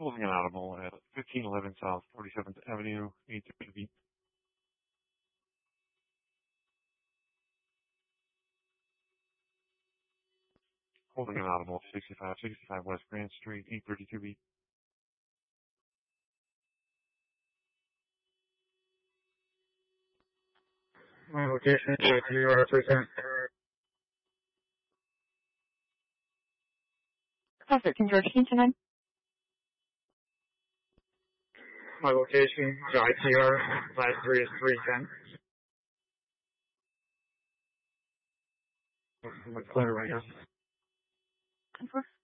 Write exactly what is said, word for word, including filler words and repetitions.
Holding an audible at fifteen eleven South forty-seventh Avenue, eight thirty. Holding an audible sixty-five sixty-five West Grand Street, eight thirty-two B. My location is New York percent. thirteen George Washington. My location is I T R last three is three ten. I'm clear right now. Confirm.